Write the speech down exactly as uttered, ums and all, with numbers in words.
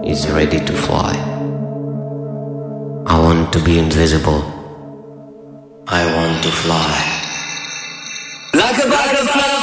is ready to fly. I want to be invisible. I want to fly. Like a butterfly.